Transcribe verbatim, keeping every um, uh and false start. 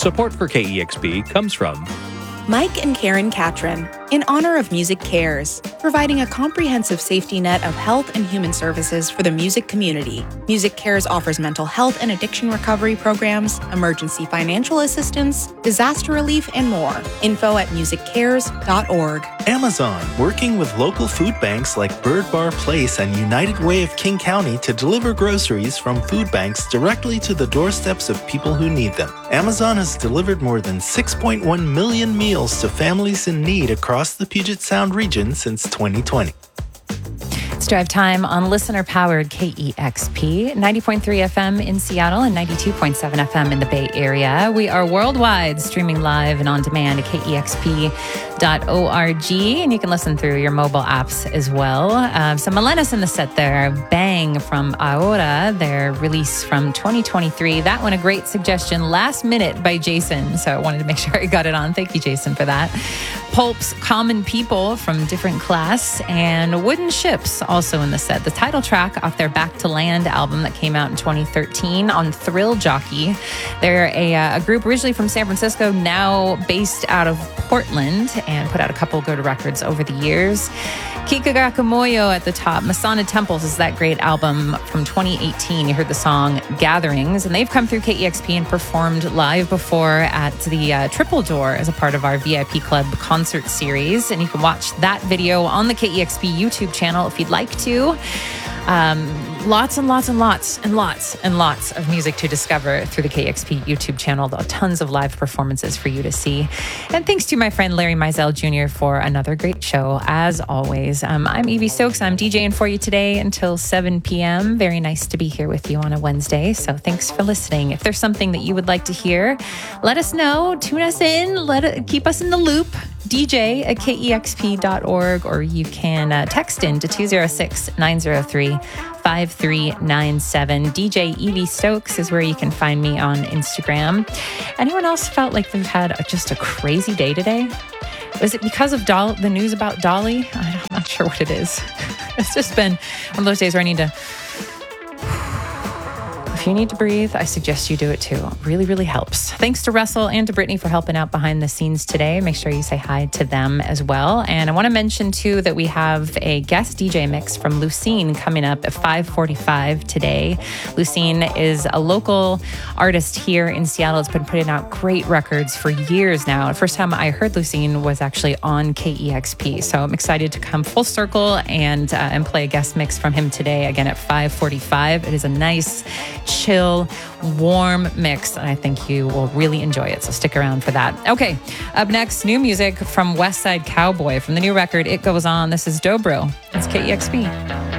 Support for K E X P comes from Mike and Karen Catron, in honor of Music Cares, providing a comprehensive safety net of health and human services for the music community. Music Cares offers mental health and addiction recovery programs, emergency financial assistance, disaster relief, and more. Info at music cares dot org. Amazon, working with local food banks like Bird Bar Place and United Way of King County to deliver groceries from food banks directly to the doorsteps of people who need them. Amazon has delivered more than six point one million meals to families in need across the Puget Sound region since twenty twenty. It's Drive Time on listener-powered K E X P, ninety point three F M in Seattle and ninety-two point seven F M in the Bay Area. We are worldwide, streaming live and on demand at K E X P dot org, and you can listen through your mobile apps as well. Uh, so Melenis in the set there, Bang from Ahora, their release from twenty twenty-three. That one, a great suggestion, last minute by Jason, so I wanted to make sure I got it on. Thank you, Jason, for that. Pulp's Common People from Different Class, and Wooden Ships also in the set. The title track off their Back to Land album that came out in twenty thirteen on Thrill Jockey. They're a, uh, a group originally from San Francisco, now based out of Portland, and put out a couple good records over the years. Kikagakumoyo at the top. Masana Temples is that great album from twenty eighteen. You heard the song Gatherings, and they've come through K E X P and performed live before at the uh, Triple Door as a part of our V I P Club concert series. And you can watch that video on the K E X P YouTube channel if you'd like to. Um, lots and lots and lots and lots and lots of music to discover through the K E X P YouTube channel. Tons of live performances for you to see. And thanks to my friend Larry Mizell Junior for another great show, as always. Um, I'm Evie Stokes. I'm DJing for you today until seven p.m. Very nice to be here with you on a Wednesday. So thanks for listening. If there's something that you would like to hear, let us know. Tune us in. Let it, keep us in the loop. D J at K E X P dot org, or you can uh, text in to two oh six, nine oh three, five three nine seven. D J Evie Stokes is where you can find me on Instagram. Anyone else felt like they've had a, just a crazy day today? Was it because of Doll- the news about Dolly? I'm not sure what it is. It's just been one of those days where I need to... If you need to breathe, I suggest you do it too. It really, really helps. Thanks to Russell and to Brittany for helping out behind the scenes today. Make sure you say hi to them as well. And I want to mention too that we have a guest D J mix from Lucine coming up at five forty-five today. Lucine is a local artist here in Seattle. It's been putting out great records for years now. The first time I heard Lucine was actually on K E X P. So I'm excited to come full circle and uh, and play a guest mix from him today, again at five forty-five. It is a nice, chill, warm mix, and I think you will really enjoy it, so stick around for that. Okay, up next, new music from West Side Cowboy from the new record It Goes On. This is Dobro. It's K E X P.